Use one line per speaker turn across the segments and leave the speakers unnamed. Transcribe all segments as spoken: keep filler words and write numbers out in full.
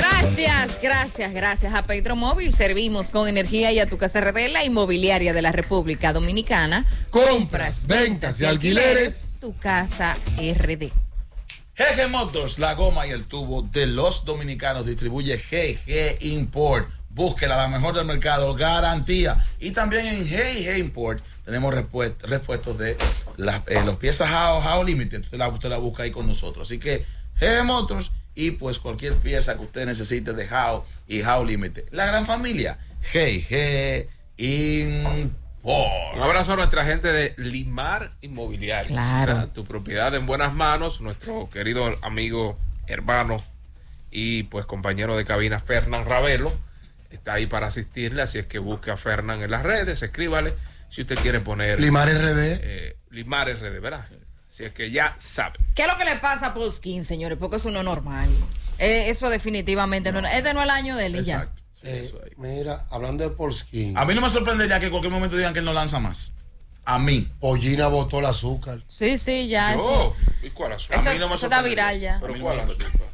Gracias, gracias, gracias a Petromóvil. Servimos con energía y a tu casa R D, la inmobiliaria de la República Dominicana.
Compras, ventas y alquileres.
Tu casa R D.
G G Motors, la goma y el tubo de los dominicanos. Distribuye G G Import. Búsquela, la mejor del mercado, garantía. Y también en G G Import tenemos repuestos, repuestos de las, eh, los piezas How, How Limited. Usted la, usted la busca ahí con nosotros. Así que G G Motors y pues cualquier pieza que usted necesite de How y How Limited. La gran familia, G G Import.
Un abrazo a nuestra gente de Limar Inmobiliaria.
Claro.
Tu propiedad en buenas manos. Nuestro querido amigo, hermano y pues compañero de cabina Fernán Ravelo está ahí para asistirle, así es que busque a Fernán en las redes, escríbale si usted quiere poner
Limar R D.
eh, Limar R D, ¿verdad? Así es que ya sabe.
¿Qué es lo que le pasa a Paul Skin, señores? Porque eso no es normal. Eh, eso definitivamente no, no es. Este no es el año de él y ya.
Exacto. Sí,
Eh,
eso ahí.
mira, hablando de Paul Skin,
A mí no me sorprendería que en cualquier momento digan que él no lanza más. A mí.
Pollina botó el azúcar.
Sí, sí, ya.
Yo,
Eso,
¿y cuál azúcar?
eso,
mí no me
eso está
sorprendería
viral
eso.
ya.
¿Pero
a mí
cuál
no me
azúcar?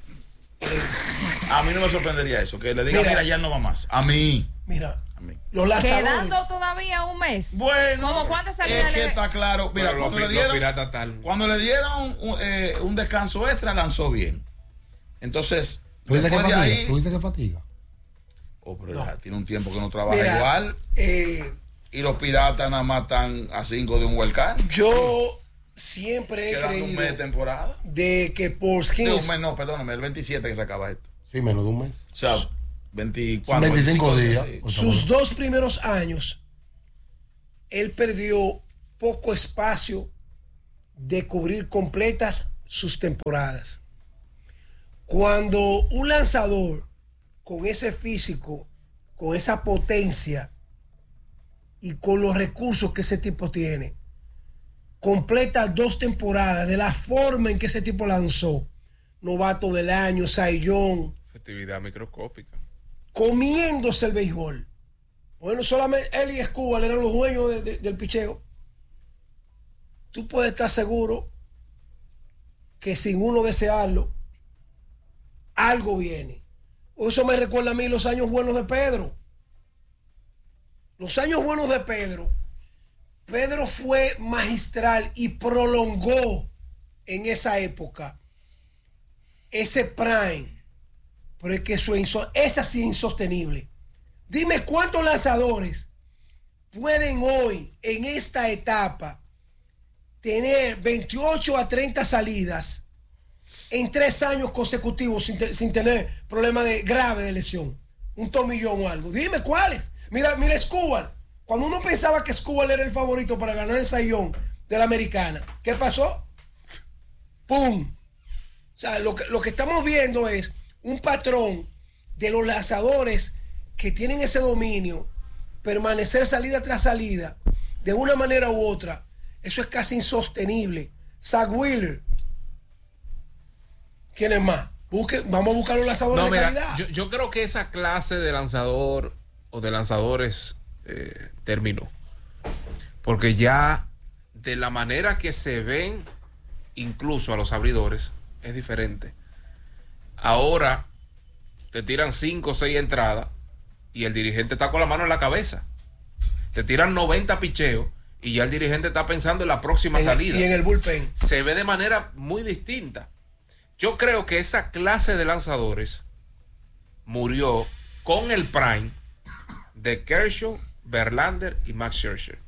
A mí no me sorprendería eso, que le digan,
Mira.
mira, ya no va más. A mí.
Mira,
A mí.
los lanzadores.
Quedando todavía un mes.
Bueno,
¿Cómo cuántas salidas
es que
le
está claro. Mira,
Pero
cuando
los,
le
los
dieron,
piratas tal.
cuando le dieron un, eh, un descanso extra, lanzó bien. Entonces,
¿Tú dices que
después de
fatiga?
ahí,
¿Tú dices que fatiga?
oh, pero ya tiene un tiempo que no trabaja
Mira,
igual.
eh,
Y los piratas nada más están a cinco de un volcán.
yo siempre he
Quedando un
creído
mes de temporada.
de que Paul
De
Skin
un mes, no, perdóname, el veintisiete que se acaba esto.
Sí, menos de un mes.
O sea, veinticuatro,
veinticinco días.
sí.
Pues
sus
estamos-
dos primeros años, él perdió poco espacio de cubrir completas sus temporadas. Cuando un lanzador con ese físico, con esa potencia y con los recursos que ese tipo tiene, completa dos temporadas de la forma en que ese tipo lanzó, novato del año, Cy Young,
Efectividad microscópica.
comiéndose el béisbol. Bueno, solamente él y Escobar eran los dueños de- de- del picheo. Tú puedes estar seguro que sin uno desearlo, algo viene. Eso me recuerda a mí los años buenos de Pedro. Los años buenos de Pedro. Pedro fue magistral y prolongó en esa época ese prime. Pero es que eso es, inso- es así insostenible. Dime cuántos lanzadores pueden hoy, en esta etapa, tener veintiocho a treinta salidas en tres años consecutivos sin, te- sin tener problema de grave de lesión. Un tomillón o algo. Dime cuáles. Mira, mira Escobar. Cuando uno pensaba que Escobar era el favorito para ganar el sayón de la americana, ¿qué pasó? ¡Pum! O sea, lo que, lo que estamos viendo es un patrón de los lanzadores que tienen ese dominio, permanecer salida tras salida, de una manera u otra. Eso es casi insostenible. Zach Wheeler. ¿Quién es más? Busque, vamos a buscar los lanzadores
No,
de
mira,
calidad.
yo, yo creo que esa clase de lanzador o de lanzadores eh, terminó. Porque ya de la manera que se ven incluso a los abridores es diferente. Ahora te tiran cinco o seis entradas y el dirigente está con la mano en la cabeza. Te tiran noventa picheos y ya el dirigente está pensando en la próxima
En-
salida.
y en el bullpen.
Se ve de manera muy distinta. Yo creo que esa clase de lanzadores murió con el prime de Kershaw, Verlander y Max Scherzer.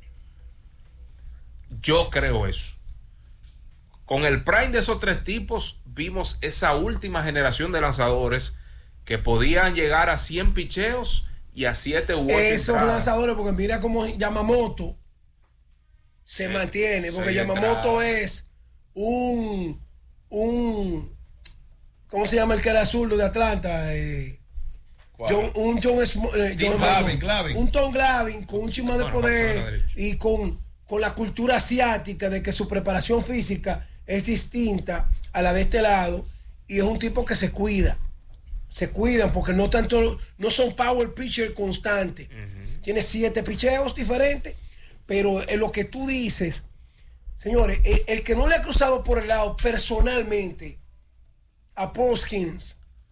Yo creo eso. Con el prime de esos tres tipos vimos esa última generación de lanzadores que podían llegar a cien picheos y a siete u ocho
Esos
entradas.
lanzadores, porque mira cómo Yamamoto se
Sí,
mantiene, porque
seis
Yamamoto
entradas.
es un, un, ¿cómo se llama el que era zurdo de Atlanta? Eh,
¿Cuál?
John- un John, Smo- eh,
Tim
John-
Glavine, Glavine.
un Tom Glavine con un chisma de
No, no, no, no,
poder
derecho.
y con, con la cultura asiática de que su preparación física es distinta a la de este lado, y es un tipo que se cuida, se cuidan porque no tanto, no son power pitcher constante. Tiene siete picheos diferentes, pero en lo que tú dices, señores, el, el que no le ha cruzado por el lado personalmente a Paul Skeens,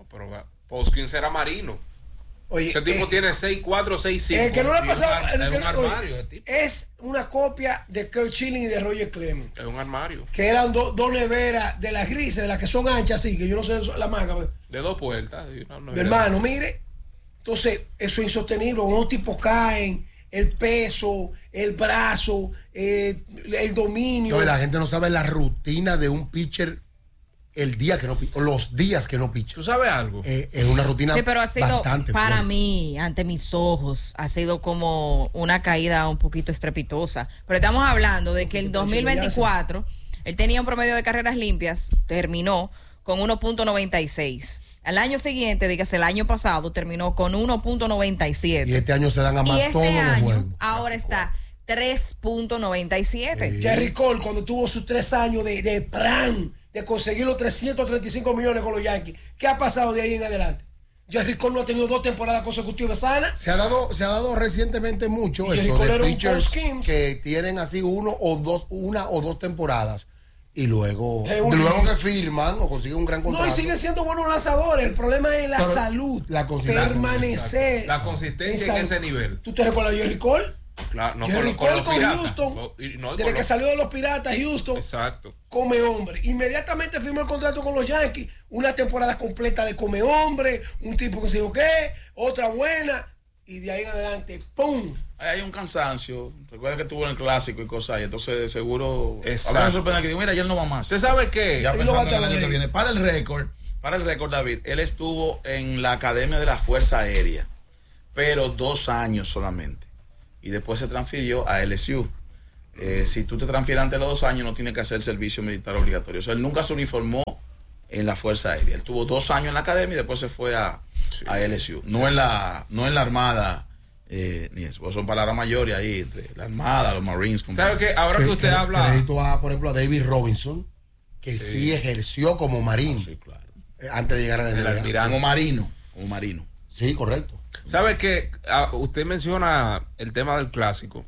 pero Poskins era marino.
Oye,
Ese tipo
eh,
tiene seis cuatro, seis cinco.
el que no le ha pasado
Es
el
un,
que
es un
no- oye,
armario. ese tipo.
es una copia de Kurt Schilling y de Roger Clemens,
Es un armario.
que eran do- dos neveras de las grises, de las que son anchas, así que yo no sé la marca. Pues.
De dos puertas. y una- una-
Mi hermano, mire, entonces eso es insostenible. Unos tipos caen, el peso, el brazo, eh, el dominio.
No, y la gente no sabe la rutina de un pitcher el día que no picha, o los días que no picha.
¿Tú sabes algo?
Eh, es una rutina
Sí, pero ha sido,
bastante
para
fuerte.
mí, ante mis ojos, ha sido como una caída un poquito estrepitosa. Pero estamos hablando de que el dos mil veinticuatro, él tenía un promedio de carreras limpias, terminó con uno punto noventa y seis. Al año siguiente, dígase el año pasado, terminó con uno punto noventa y siete.
Y este año se dan a
Y
más
este
todos los
año,
juegos.
ahora está tres punto noventa y siete.
Sí.
Jerry Cole, cuando tuvo sus tres años de, de plan, de conseguir los trescientos treinta y cinco millones con los Yankees, ¿qué ha pasado de ahí en adelante? Jerry Cole no ha tenido dos temporadas consecutivas sanas.
Se ha dado, se ha dado recientemente mucho
Y
eso
Jerry Cole
de
era un
pitchers
Paul Skeens.
que tienen así uno o dos, una o dos temporadas y luego,
Es un-
luego que firman o consiguen un gran contrato.
No, y siguen siendo buenos lanzadores. El problema es la
Pero
salud.
la consistencia.
Permanecer.
La consistencia en
salud.
ese nivel.
¿Tú te recuerdas de Jerry Cole?
Claro, no,
Jerry
con, con
Cole
los
con
piratas.
Houston.
Con- y- no, y
Desde
con
que
los-
salió de los Piratas, Houston,
Exacto.
come hombre. Inmediatamente firmó el contrato con los Yankees. Una temporada completa de come hombre. Un tipo que se dijo qué. Otra buena. Y de ahí en adelante, ¡pum!
Hay un cansancio. Recuerda que estuvo en el clásico y cosas. Y entonces, seguro.
Exacto.
A mí me sorprende que digo, mira, ya él no va más.
¿Usted sabe qué?
Ya
Él no
pensando
va a
en el
tener
año que
ley.
viene. Para el récord, para el récord, David, él estuvo en la Academia de la Fuerza Aérea, pero dos años solamente. Y después se transfirió a L S U. Eh, si tú te transfieres antes de los dos años, no tienes que hacer servicio militar obligatorio. O sea, él nunca se uniformó en la Fuerza Aérea. Él tuvo dos años en la academia y después se fue a, a L S U. No en la, no en la Armada, eh, ni eso. Pues son palabras mayores ahí, entre la Armada, los Marines.
¿Sabe qué? Ahora que
Que-
usted
que-
habla.
Crédito a, por ejemplo, a David Robinson, que sí,
Sí.
ejerció como marino
Sí, claro.
eh, antes de llegar a la
El
N B A.
almirante.
Como marino, como marino.
Sí, correcto.
¿Sabe qué? Ah, usted menciona el tema del clásico.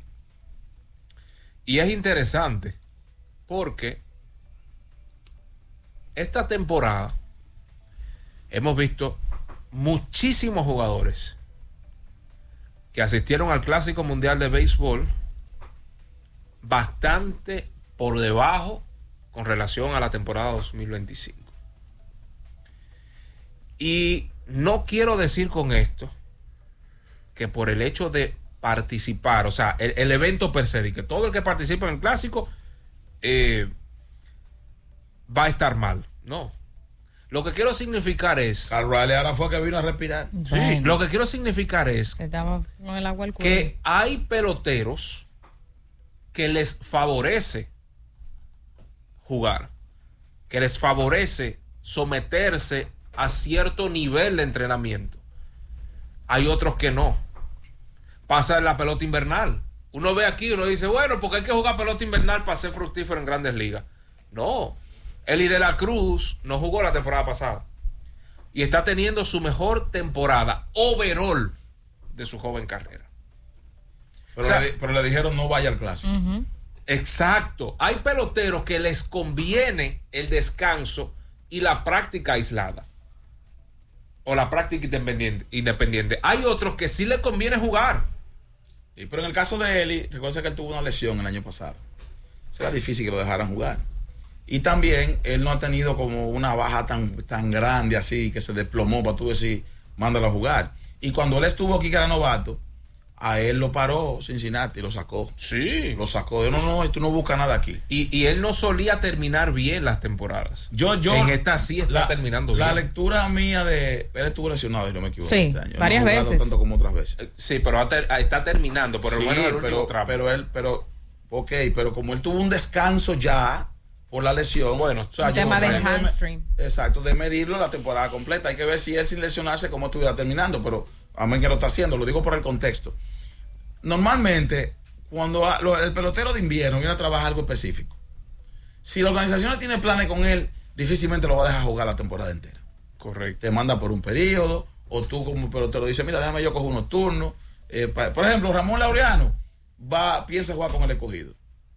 Y es interesante porque esta temporada hemos visto muchísimos jugadores que asistieron al Clásico Mundial de Béisbol bastante por debajo con relación a la temporada dos mil veinticinco. Y no quiero decir con esto que por el hecho de participar, o sea, el, el evento per se, de que todo el que participa en el clásico eh, va a estar mal. No. Lo que quiero significar es,
Carl Riley ahora fue que vino a respirar.
sí, lo que quiero significar es
Se estaba con el agua al cuello.
que hay peloteros que les favorece jugar, que les favorece someterse a cierto nivel de entrenamiento. Hay otros que no. Pasa en la pelota invernal. Uno ve aquí y uno dice, bueno, porque hay que jugar pelota invernal para ser fructífero en Grandes Ligas. No. Eli de la Cruz no jugó la temporada pasada y está teniendo su mejor temporada overall de su joven carrera.
Pero,
O sea,
le, di- pero le dijeron no vaya al clásico.
Ujú.
Exacto. Hay peloteros que les conviene el descanso y la práctica aislada. O la práctica independiente. independiente. Hay otros que sí les conviene jugar.
Y, pero en el caso de Eli, recuerda que él tuvo una lesión el año pasado. Será difícil que lo dejaran jugar. Y también él no ha tenido como una baja tan, tan grande así que se desplomó para tú decir, mándalo a jugar. Y cuando él estuvo aquí que era novato, a él lo paró Cincinnati, lo sacó.
Sí.
Lo sacó. No, no, tú no buscas nada aquí.
Y, y él no solía terminar bien las temporadas.
Yo, yo,
en esta sí está
la,
terminando
La
bien.
lectura mía de. Él estuvo lesionado, si no me equivoco.
Sí,
este año.
varias
no ha jugado
veces.
tanto como otras veces.
Eh, Sí, pero ha ter- está terminando por lo
Sí,
menos el último
pero,
tramo.
pero él, pero, ok, pero como él tuvo un descanso ya por la lesión.
Bueno,
o sea,
Un
yo
tema de
traté me-
hamstring.
Exacto, de medirlo la temporada completa. Hay que ver si él sin lesionarse cómo estuviera terminando, pero a mí que lo está haciendo, lo digo por el contexto. Normalmente, cuando a- lo- el pelotero de invierno viene a trabajar algo específico, si la organización tiene planes con él, difícilmente lo va a dejar jugar la temporada entera.
Correcto.
Te manda por un periodo, o tú como pelotero dices, mira, déjame yo coger unos turnos. Eh, pa- por ejemplo, Ramón Laureano va, piensa jugar con el escogido.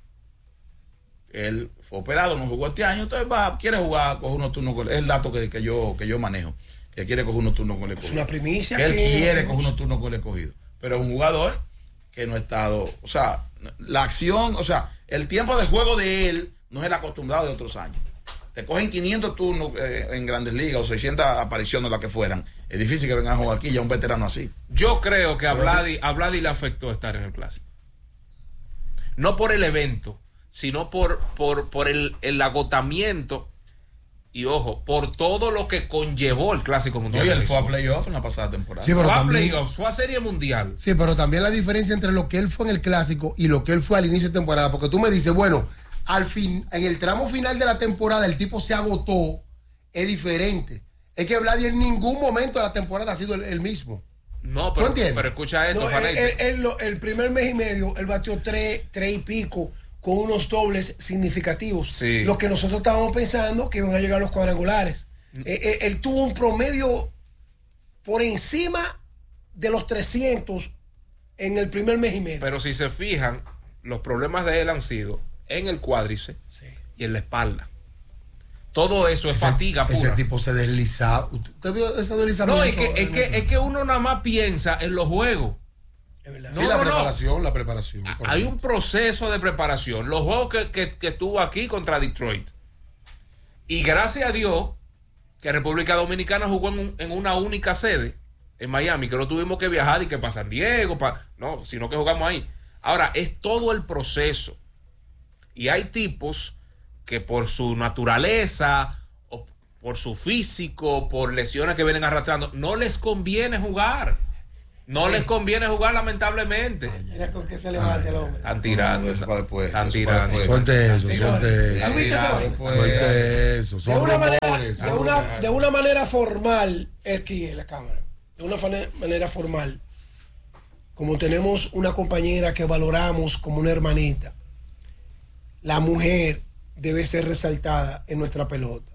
Él fue operado, no jugó este año, entonces va, quiere jugar, coge unos turnos con él. Es el dato que, que yo, que yo manejo. que quiere coger unos turnos con el
Es
escogido.
una primicia.
Que él
que-
quiere coger unos turnos con el escogido. Pero es un jugador que no ha estado, o sea, la acción, o sea, el tiempo de juego de él no es el acostumbrado de otros años. Te cogen quinientos turnos eh, en Grandes Ligas o seiscientas apariciones, las que fueran. Es difícil que vengan a jugar aquí ya un veterano así.
Yo creo que a Vladi, a Vladi le afectó estar en el clásico. No por el evento, sino por, por, por el, el agotamiento y, ojo, por todo lo que conllevó el clásico mundial.
Oye,
de
él fue a
béisbol.
playoff en la pasada temporada.
Sí, pero
Fue a
también,
playoffs, fue a serie mundial.
sí, pero también la diferencia entre lo que él fue en el clásico y lo que él fue al inicio de temporada, porque tú me dices, bueno, al fin, en el tramo final de la temporada el tipo se agotó, es diferente. Es que Vladi en ningún momento de la temporada ha sido el, el mismo.
No,
¿Tú
pero,
entiendes?
pero escucha esto,
No, él-
Faneite.
él- él lo- el primer mes y medio, él batió tres, tres y pico con unos dobles significativos.
Sí.
Lo que nosotros estábamos pensando que iban a llegar los cuadrangulares.
Mm.
Eh, eh, él tuvo un promedio por encima de los trescientos en el primer mes y medio.
Pero si se fijan, los problemas de él han sido en el cuádriceps
Sí.
y en la espalda. Todo eso es
Ese-
fatiga
Ese
pura.
tipo se deslizaba. ¿Usted vio ese deslizamiento?
No, es que, es,
en el
que, es
clásico?
que uno nada más piensa en los juegos.
Es verdad.
Sí,
no,
la
no, no.
preparación, la preparación.
Hay un proceso de preparación. Los juegos que, que, que estuvo aquí contra Detroit. Y gracias a Dios que República Dominicana jugó en, un- en una única sede, en Miami, que no tuvimos que viajar y que para San Diego, pa- no, sino que jugamos ahí. Ahora, es todo el proceso. Y hay tipos que por su naturaleza, o por su físico, por lesiones que vienen arrastrando, no les conviene jugar. No les conviene jugar, lamentablemente.
Mira con qué se levanta el hombre.
Están tirando.
Eso para después,
Están
eso para
tirando.
después.
Suelte eso,
Señores,
suelte
¿tú
eso.
viste esa vaina?
Suelte eso.
De
Son
una, manera,
rumores.
de, una, de una manera formal, es que la cámara, de una fane- manera formal, como tenemos una compañera que valoramos como una hermanita, la mujer debe ser resaltada en nuestra pelota.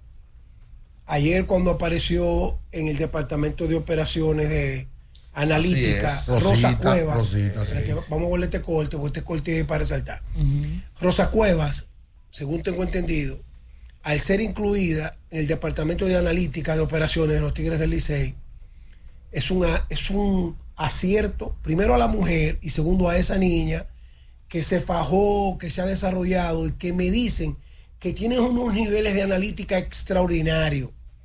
Ayer cuando apareció en el departamento de operaciones de analítica,
Así
es.
Rosa
Rosita,
Cuevas,
Rosita, así
espera que
es.
vamos a volver este corte, porque este corte es para resaltar. Rosa Cuevas, según tengo entendido, al ser incluida en el departamento de analítica de operaciones de los Tigres del Licey, es, una, es un acierto, primero a la mujer y segundo a esa niña que se fajó, que se ha desarrollado y que me dicen que tiene unos niveles de analítica extraordinarios.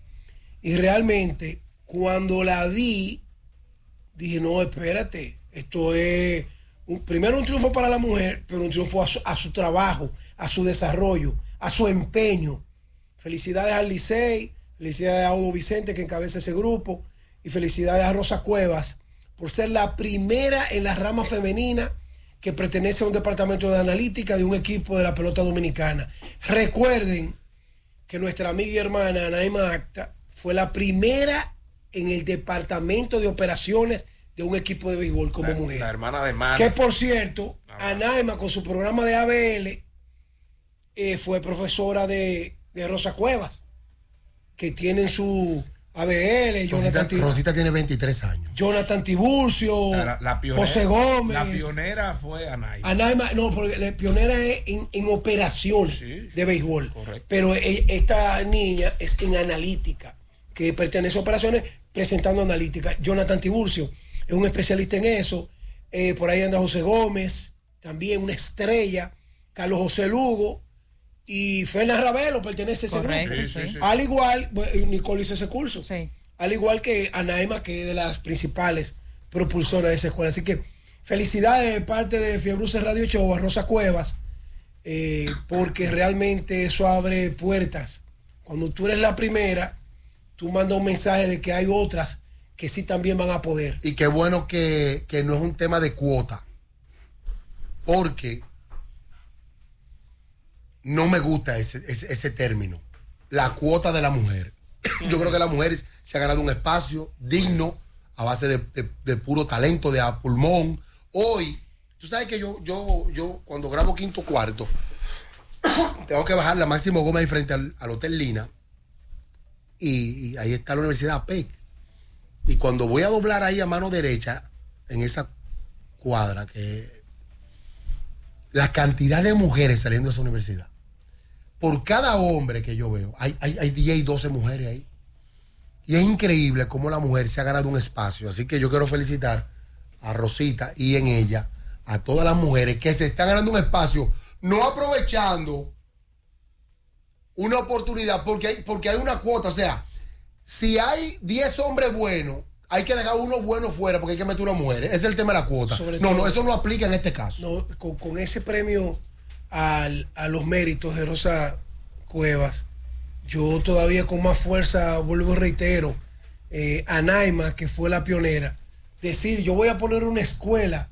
Y realmente, cuando la vi, dije, no, espérate, esto es un- primero un triunfo para la mujer, pero un triunfo a su, a su trabajo, a su desarrollo, a su empeño. Felicidades al Licey, felicidades a Audo Vicente que encabeza ese grupo y felicidades a Rosa Cuevas por ser la primera en la rama femenina que pertenece a un departamento de analítica de un equipo de la pelota dominicana. Recuerden que nuestra amiga y hermana Anaima Acta fue la primera en el departamento de operaciones de un equipo de béisbol como
La,
mujer.
la hermana de Mano.
Que por cierto, Anaima con su programa de A B L eh, fue profesora de, de Rosa Cuevas, que tienen su A B L,
Rosita,
Jonathan, Ti-
Rosita tiene veintitrés años.
Jonathan Tiburcio,
La, la pionera,
José Gómez.
La pionera fue Anay.
Anaima, no, porque la pionera es en, en operación
Sí,
de béisbol.
correcto.
Pero e- esta niña es en analítica, que pertenece a operaciones presentando analítica. Jonathan Tiburcio es un especialista en eso. Eh, por ahí anda José Gómez, también una estrella. Carlos José Lugo y Fernández Ravelo pertenece a ese
Correcto,
grupo.
Sí, sí,
sí.
sí.
Al igual, bueno, Nicole hizo ese curso.
Sí.
Al igual que Anaima, que es de las principales propulsoras de esa escuela. Así que felicidades de parte de Fiebruce Radio Show a Rosa Cuevas, eh, porque realmente eso abre puertas. Cuando tú eres la primera, tú mandas un mensaje de que hay otras que sí también van a poder.
Y qué bueno que, que no es un tema de cuota. Porque no me gusta ese, ese, ese término. La cuota de la mujer. Yo creo que la mujer se ha ganado un espacio digno a base de, de- de puro talento, de a pulmón. Hoy, tú sabes que yo, yo, yo cuando grabo Quinto Cuarto, tengo que bajar la Máximo Gómez ahí frente al, al Hotel Lina. Y, y ahí está la Universidad A P E C. Y cuando voy a doblar ahí a mano derecha, en esa cuadra, que la cantidad de mujeres saliendo de esa universidad, por cada hombre que yo veo, hay, hay, hay diez y doce mujeres ahí. Y es increíble cómo la mujer se ha ganado un espacio. Así que yo quiero felicitar a Rosita y en ella a todas las mujeres que se están ganando un espacio, no aprovechando una oportunidad, porque hay, porque hay una cuota. O sea, si hay diez hombres buenos, hay que dejar uno bueno fuera porque hay que meter una mujer. Ese es el tema de la cuota.
Sobre
no,
todo,
no, eso no aplica en este caso.
No, con, con ese premio al, a los méritos de Rosa Cuevas, yo todavía con más fuerza, vuelvo y reitero, eh, a Naima, que fue la pionera, decir, yo voy a poner una escuela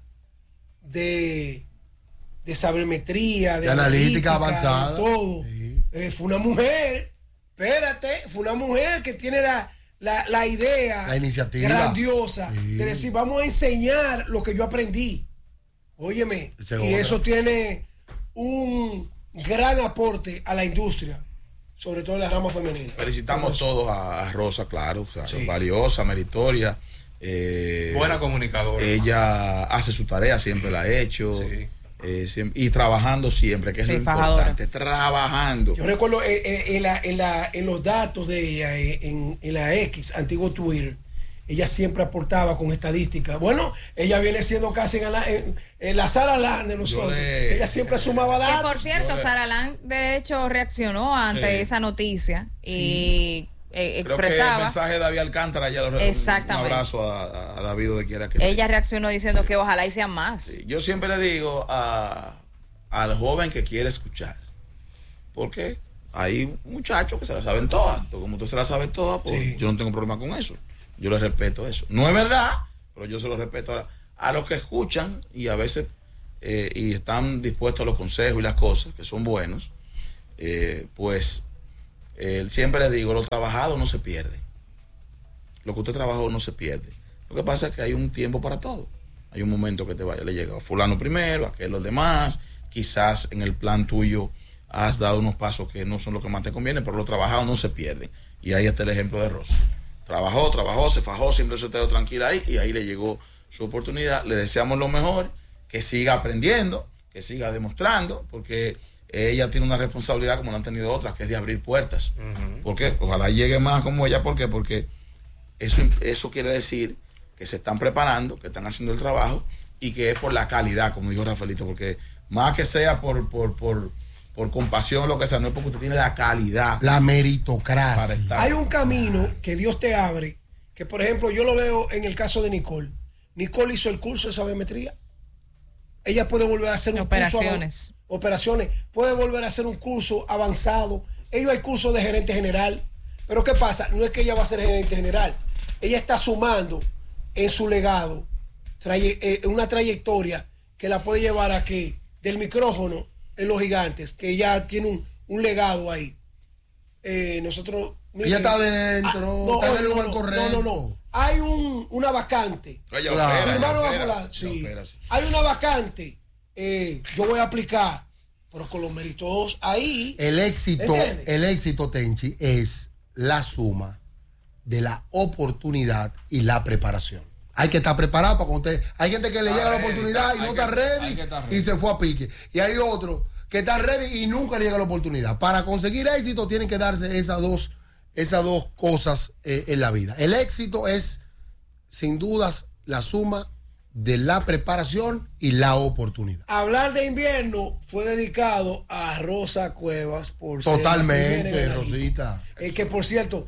de, de sabermetría, de,
De analítica avanzada.
de todo.
Sí.
Eh, fue una mujer, espérate, fue una mujer que tiene la, la, la idea
La iniciativa.
grandiosa
Sí.
de decir, vamos a enseñar lo que yo aprendí. Óyeme,
Ese
y
otra.
eso tiene un gran aporte a la industria, sobre todo en la rama femenina.
Felicitamos todos a, a Rosa, claro, o sea,
Sí.
valiosa, meritoria. eh,
Buena comunicadora.
Ella hace su tarea, siempre la ha hecho.
Sí.
eh, siempre- y trabajando siempre, que es
Sí,
lo
fajadora.
importante. Trabajando.
Yo recuerdo eh, eh, en, la, en, la, en los datos de ella, eh, en, en la X, antiguo Twitter, ella siempre aportaba con estadísticas. Bueno, ella viene siendo casi en la, en, en la Sara Land de nosotros.
le-
Ella siempre sumaba
Que
datos.
por cierto,
Yo le-
Sara Lang de hecho reaccionó ante
Sí.
esa noticia y eh,
Creo que el
expresaba.
mensaje de David Alcántara ya lo
Exactamente.
Un abrazo a, a David donde quiera que
Ella reaccionó diciendo que ojalá y sean más.
esté. Yo siempre le digo a, al joven que quiere escuchar, porque hay muchachos que se la saben todas. Entonces, como usted se la sabe todas, pues
Sí.
yo no tengo problema con eso. Yo le respeto eso. No es verdad, pero yo se lo respeto a, a los que escuchan y a veces eh, y están dispuestos a los consejos y las cosas que son buenos. eh, pues eh, siempre les digo, lo trabajado no se pierde. Lo que usted trabajó no se pierde. Lo que pasa es que hay un tiempo para todo. Hay un momento que te vaya, le llega a fulano primero, a aquel los demás. Quizás en el plan tuyo has dado unos pasos que no son los que más te convienen, pero lo trabajado no se pierde. Y ahí está el ejemplo de Rosa. Trabajó, trabajó, se fajó, siempre se quedó tranquila ahí y ahí le llegó su oportunidad. Le deseamos lo mejor, que siga aprendiendo, que siga demostrando, porque ella tiene una responsabilidad como la han tenido otras, que es de abrir puertas.
Ujú.
¿Por qué? Ojalá llegue más como ella. ¿Por qué? Porque eso, eso quiere decir que se están preparando, que están haciendo el trabajo y que es por la calidad, como dijo Rafaelito, porque más que sea por, por, por, por compasión o lo que sea, no es porque usted tiene la calidad
La
para
meritocracia.
estar.
Hay un camino que Dios te abre, que por ejemplo yo lo veo en el caso de Nicole. Nicole hizo el curso de sabermetría. Ella puede volver a hacer un
Operaciones.
curso. avan- Operaciones. Puede volver a hacer un curso avanzado. Ellos hay cursos de gerente general. Pero ¿qué pasa? No es que ella va a ser gerente general. Ella está sumando en su legado traye- eh, una trayectoria que la puede llevar a que del micrófono en los gigantes, que ella tiene un, un legado ahí. Eh, nosotros...
Ella está adentro, está en el lugar correcto.
No, no, no. Hay un, una vacante.
Oye,
Claro.
opera,
Firmaron a
opera,
fulano,
ya
sí.
opera, sí.
Hay una vacante. Eh, yo voy a aplicar, pero con los méritos ahí.
El éxito,
¿Entiendes?
el éxito, Tenchi, es la suma de la oportunidad y la preparación. Hay que estar preparado para cuando usted. Hay gente que le
Está
llega la
ready,
oportunidad y
hay
no
que-
está ready,
hay que estar ready.
y se fue a pique. Y hay otro que está ready y nunca le llega la oportunidad. Para conseguir éxito tienen que darse esas dos, esas dos cosas eh, en la vida. El éxito es, sin dudas, la suma de la preparación y la oportunidad.
Hablar de invierno fue dedicado a Rosa Cuevas por ser la primera en
Totalmente,
el
Rosita.
Eh, que por cierto,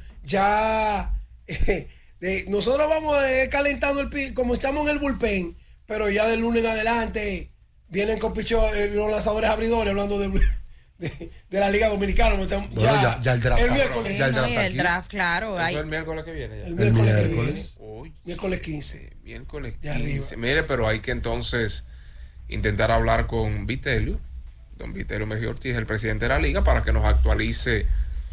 ya eh, de- nosotros vamos eh, calentando el pi, como estamos en el bullpen, pero ya del lunes en adelante vienen con picho eh, los lanzadores abridores hablando de, de, de la Liga Dominicana. no estamos-
Bueno, ya- ya el draft
el
está
miércoles,
Sí,
ya el
no,
draft
y
está
el
aquí.
draft, claro.
Eso
hay-
es el miércoles que viene. ya.
el miércoles, que
miércoles.
viene,
Uy,
miércoles quince.
eh, miércoles
De arriba.
quince. Mire, pero hay que entonces intentar hablar con Vitelio, don Vitelio Mejía Ortiz, el presidente de la liga, para que nos actualice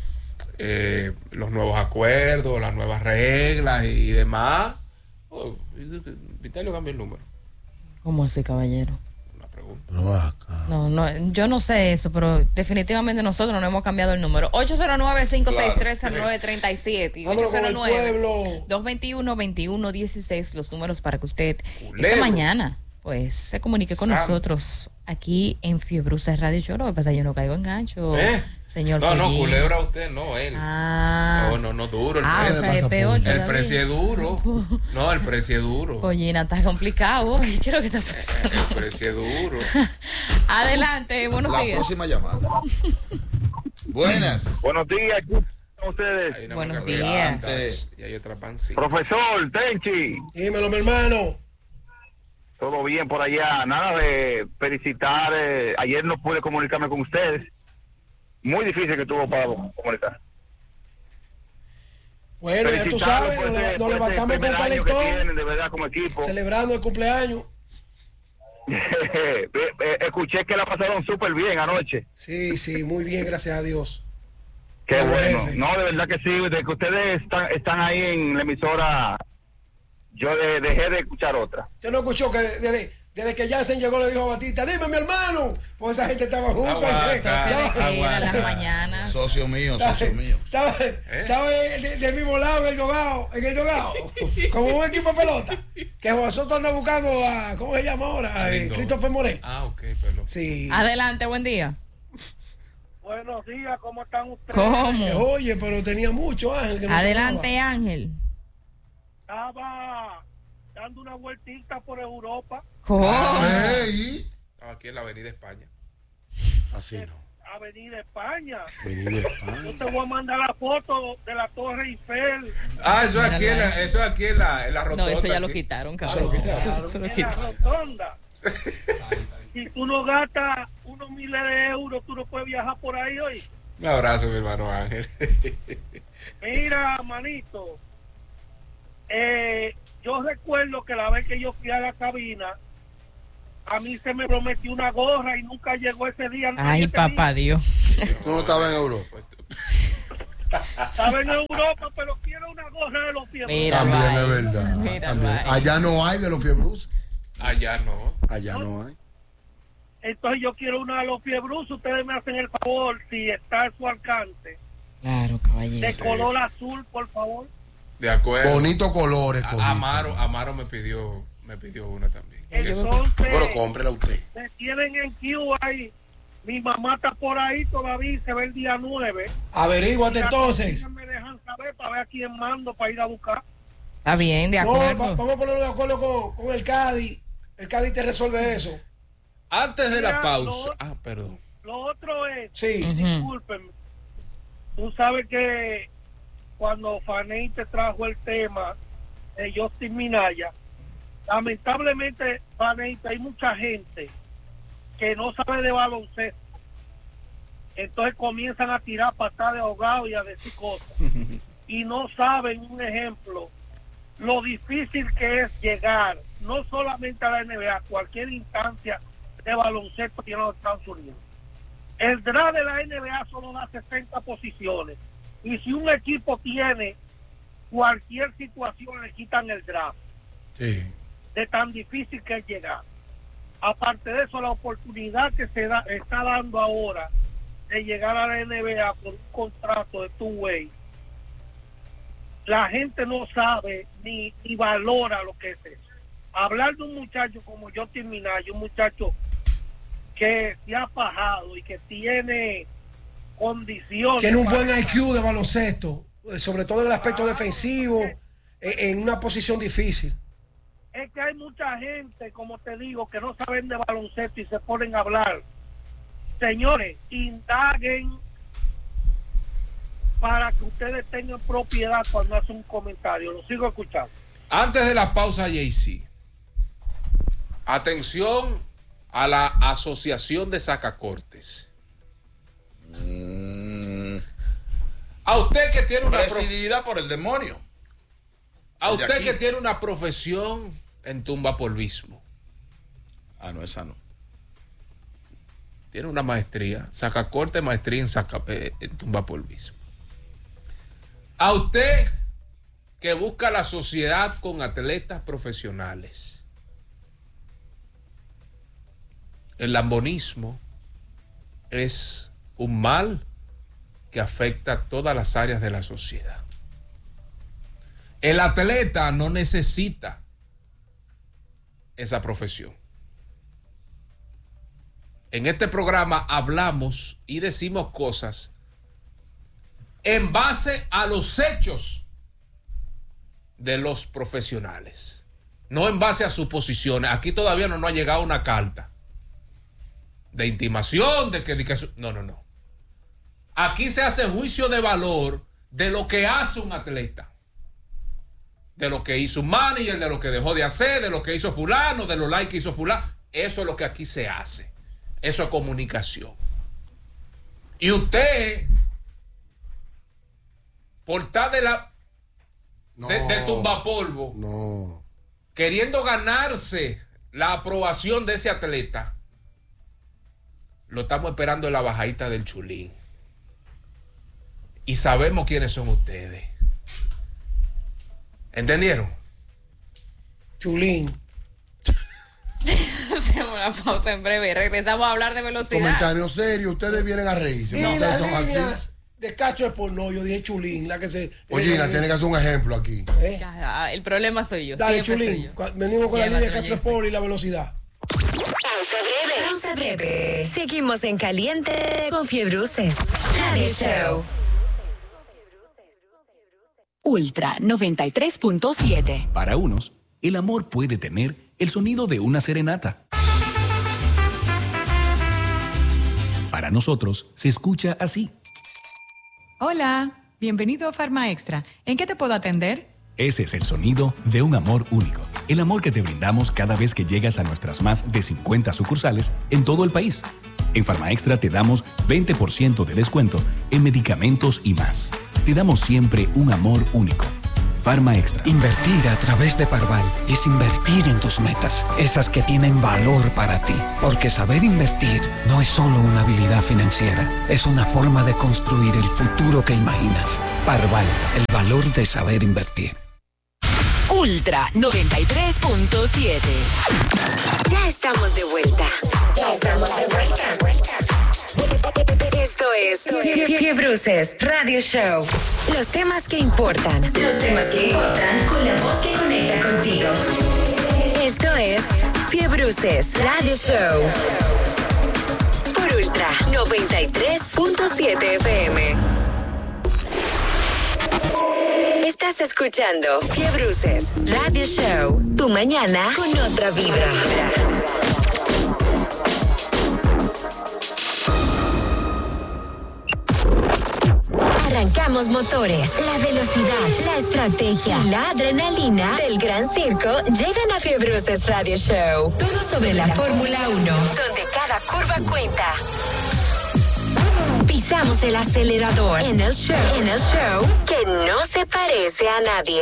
eh, los nuevos acuerdos, las nuevas reglas y demás. Oh, Vitelio cambia el número.
¿Cómo así, caballero?
Una pregunta.
Pero va acá.
No, no, yo no sé eso, pero definitivamente nosotros no hemos cambiado el número. ocho cero nueve, cinco seis tres, nueve tres siete y
Vámonos con el
ocho cero nueve,
pueblo.
dos dos uno, dos uno uno seis, los números para que usted
Culebro.
esta mañana pues se comunique con
Santo.
nosotros aquí en Fiebrusa Radio Show. Lo que pasa es que yo no caigo en gancho,
¿Eh?
señor.
No, no,
Pollín.
culebra usted, no, él.
Ah.
No, no, no, duro. El
Ah, o
precio,
sea, es peor
el
todavía.
precio es duro. No, el precio es duro.
Pollina, está complicado. ¿Qué es lo que está pasando?
El precio es duro.
Adelante, buenos
La
días.
próxima llamada. Buenas.
Buenos días, ¿cómo están ustedes?
Hay una
Buenos
marca de
días.
plantas Y hay otra pancita.
Profesor Tenchi,
Dímelo, mi hermano.
todo bien por allá. Nada de felicitar. eh, ayer no pude comunicarme con ustedes. Muy difícil que tuvo para comunicar.
Bueno, ya tú
Felicitarlos
sabes,
por
nos,
ese-
nos
por ese
levantamos con
primer año que
calentón,
tienen, de verdad, como equipo.
celebrando el cumpleaños.
Eh, eh, Escuché que la pasaron súper bien anoche.
Sí, sí, muy bien, gracias a Dios.
Qué
Claro,
bueno.
jefe.
No, de verdad que sí. De que ustedes están, están ahí en la emisora, yo de- dejé de escuchar otra.
Usted no escuchó que desde, desde que Jansen llegó le dijo a Batista, dime mi hermano, pues esa gente estaba junta.
Aguanta.
y-
Toque de
Ah,
queda
bueno.
en las mañanas.
Socio mío,
Estaba,
socio mío.
estaba, estaba de- del mismo lado en el dogado, en el dogado, como un equipo de pelota. Que Juan Soto anda buscando a, ¿cómo se llama ahora? Eh,
Lindo.
Christopher Morel.
Ah, ok, perdón.
Sí.
Adelante, buen día.
Buenos días, ¿cómo están ustedes?
Eh,
¿Cómo?
Oye, pero tenía mucho, Ángel. que no
Adelante, Ángel.
Estaba dando una vueltita por Europa,
¿Cómo?
Ey,
Estaba aquí en la Avenida España.
así no.
Avenida España.
Vení de España.
Yo te voy a mandar la foto de la Torre Eiffel,
Ah, eso es aquí, en
Míralo
la,
ahí.
eso es aquí en la, en la
No,
rotonda.
eso ya lo
aquí.
quitaron, cabrón. Eso lo
en la
quitaron.
rotonda. Si tú no gastas unos miles de euros, tú no puedes viajar por ahí hoy.
Un abrazo, mi hermano Ángel.
Mira, manito, eh, yo recuerdo que la vez que yo fui a la cabina, a mí se me prometió una gorra y nunca llegó ese día.
Ay,
Nadie tenía.
papá Dios.
Tú no estabas en Europa.
Estaba en Europa, pero quiero una gorra de los pies.
Mira.
También
ahí.
es verdad.
Míralo
También.
ahí.
Allá no hay de los fiebrusos.
Allá no.
Allá no hay.
Entonces yo quiero una de los fiebrusos. Ustedes me hacen el favor, si está a su alcance,
Claro,
de
caballero.
color azul, por favor.
De acuerdo.
Bonitos colores,
A-
cogiste.
Amaro, Amaro me pidió, me pidió una también. Eso-
Entonces,
Pero cómprela usted.
me tienen en Q ahí. Mi mamá está por ahí todavía y se ve el día nueve.
Averíguate entonces.
Me dejan saber para ver a quién mando para ir a buscar.
Está bien, de
No, va-
acuerdo.
vamos a ponernos de acuerdo con, con el Cádiz. El Cádiz te resuelve eso.
Antes de la
Mira,
pausa.
lo-
Ah, perdón.
Lo otro es,
Sí.
Ujú.
discúlpenme, tú sabes que cuando Faney te trajo el tema de Justin Minaya, lamentablemente, Faney, hay mucha gente que no sabe de baloncesto. Entonces comienzan a tirar patadas de ahogado y a decir cosas. Y no saben, un ejemplo, lo difícil que es llegar, no solamente a la N B A, cualquier instancia de baloncesto aquí en los Estados Unidos. El draft de la N B A solo da sesenta posiciones. Y si un equipo tiene cualquier situación, le quitan el draft.
Sí.
De tan difícil que es llegar. Aparte de eso, la oportunidad que se da, está dando ahora de llegar a la N B A por un contrato de two-way, la gente no sabe ni, ni valora lo que es eso. Hablar de un muchacho como Justin Minaya, un muchacho que se ha fajado y que tiene condiciones.
Tiene un
para-
buen I Q de baloncesto, eh, sobre todo en el aspecto defensivo, eh, en una posición difícil.
Es que hay mucha gente, como te digo, que no saben de baloncesto y se ponen a hablar. Señores, indaguen para que ustedes tengan propiedad cuando hacen un comentario. Lo sigo escuchando.
Antes de la pausa, Jay-Z. Atención a la Asociación de Sacacortes.
Mm,
A usted que tiene una prof-
presidida por el demonio.
a
el de
usted
aquí.
que tiene una profesión en tumbapolvismo.
Ah, no, esa no.
Tiene una maestría, sacacorte, maestría en, saca, eh, en tumbapolvismo. A usted que busca la sociedad con atletas profesionales. El lambonismo es un mal que afecta a todas las áreas de la sociedad. El atleta no necesita esa profesión. en este programa hablamos y decimos cosas en base a los hechos de los profesionales, no en base a suposiciones. Aquí todavía no nos ha llegado una carta de intimación, de que, de que no, no, no. Aquí se hace juicio de valor de lo que hace un atleta, de lo que hizo un manager, de lo que dejó de hacer, de lo que hizo fulano, de los likes que hizo fulano. Eso es lo que aquí se hace. Eso es comunicación. Y usted, por estar de la
No,
de, de tumbapolvo,
no.
queriendo ganarse la aprobación de ese atleta, lo estamos esperando en la bajadita del Chulín. Y sabemos quiénes son ustedes. ¿Entendieron?
Chulín.
Hacemos una pausa en breve. Regresamos a hablar de velocidad.
Comentario serio, ustedes vienen a reírse.
Y
No,
las
ustedes son
líneas
así.
de Castro es por no, yo dije Chulín, la que se.
Oye,
eh,
Ina, tiene que hacer un ejemplo aquí.
eh.
Ya, el problema soy yo.
Dale,
siempre soy
Chulín.
yo.
Cu- Venimos con la
Llévatelo,
línea de Castro
Jesse.
Sport y la velocidad.
Pausa breve. Pausa breve. Seguimos en caliente con Fiebruces Radio Show.
Ultra noventa y tres punto siete.
Para unos, el amor puede tener el sonido de una serenata. Para nosotros, se escucha así.
Hola, bienvenido a Farma Extra. ¿En qué te puedo atender?
Ese es el sonido de un amor único. El amor que te brindamos cada vez que llegas a nuestras más de cincuenta sucursales en todo el país. En Farma Extra te damos veinte por ciento de descuento en medicamentos y más. Te damos siempre un amor único. Farma Extra.
Invertir a través de Parval es invertir en tus metas, esas que tienen valor para ti. Porque saber invertir no es solo una habilidad financiera, es una forma de construir el futuro que imaginas. Parval, el valor de saber invertir.
Ultra noventa y tres punto siete.
Ya estamos de vuelta. Ya estamos de vuelta. Esto es Fie- Fie- Fiebruces Radio Show. Los temas que importan. Los temas que importan con la voz que conecta contigo. Esto es Fiebruces Radio Show. Por Ultra noventa y tres punto siete F M. Estás escuchando Fiebruces Radio Show. Tu mañana con otra vibra. Arrancamos motores. La velocidad, la estrategia y la adrenalina del Gran Circo llegan a Fiebruces Radio Show. Todo sobre la Fórmula uno, donde cada curva cuenta. Pisamos el acelerador en el show, en el show que no se parece a nadie.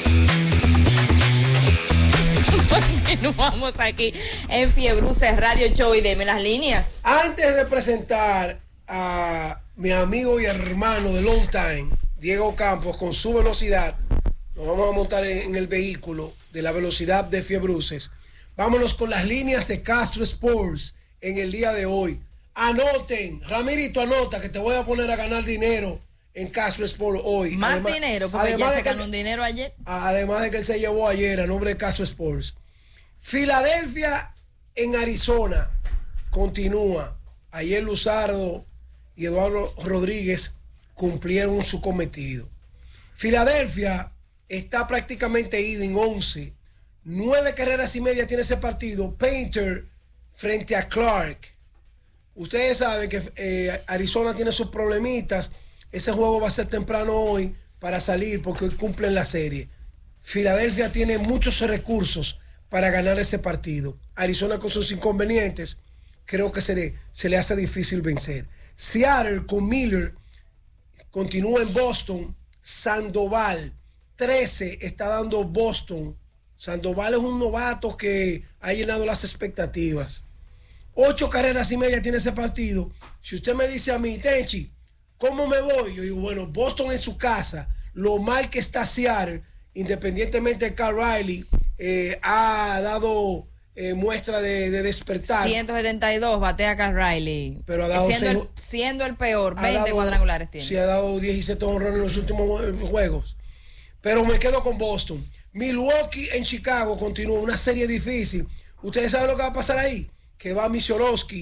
Continuamos aquí en Fiebruces Radio Show y deme las líneas.
Antes de presentar a mi amigo y hermano de long time, Diego Campos, con su velocidad, nos vamos a montar en, en el vehículo de la velocidad de Fiebruces. Vámonos con las líneas de Castro Sports en el día de hoy. Anoten, Ramirito, anota que te voy a poner a ganar dinero en Castro Sport hoy.
Más
Además-
dinero, porque
además
ya
de
se
que-
ganó un dinero ayer.
Además de que él se llevó ayer a nombre de Castro Sports. Filadelfia en Arizona continúa. Ayer Luzardo y Eduardo Rodríguez cumplieron su cometido. Filadelfia está prácticamente ido en once. Nueve carreras y media tiene ese partido. Painter frente a Clark. Ustedes saben que eh, Arizona tiene sus problemitas. Ese juego va a ser temprano hoy para salir porque hoy cumplen la serie. Filadelfia tiene muchos recursos para ganar ese partido. Arizona con sus inconvenientes, creo que se le, se le hace difícil vencer. Seattle con Miller continúa en Boston. Sandoval, trece está dando Boston. Sandoval es un novato que ha llenado las expectativas. Ocho carreras y media tiene ese partido. Si usted me dice a mí, Tenchi, ¿cómo me voy? Yo digo, bueno, Boston en su casa, lo mal que está Seattle, independientemente de Kyle Riley, eh, ha dado eh, muestra de, de despertar.
ciento setenta y dos batea Carl Riley.
Pero ha dado
siendo,
seis-
el, siendo el peor,
Ha
veinte
dado-
cuadrangulares tiene.
Sí, ha dado diecisiete honrones en los últimos jue- juegos. Pero me quedo con Boston. Milwaukee en Chicago continúa una serie difícil. ¿Ustedes saben lo que va a pasar ahí? Que va Misiorowski